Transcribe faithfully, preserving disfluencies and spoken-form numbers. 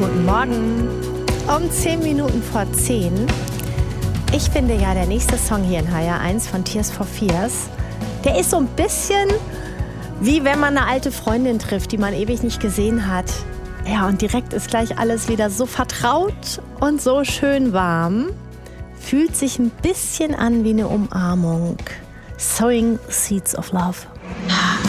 Guten Morgen. Um zehn Minuten vor zehn. Ich finde ja, der nächste Song hier in H R eins von Tears for Fears, der ist so ein bisschen wie wenn man eine alte Freundin trifft, die man ewig nicht gesehen hat. Ja, und direkt ist gleich alles wieder so vertraut und so schön warm. Fühlt sich ein bisschen an wie eine Umarmung. Sowing Seeds of Love.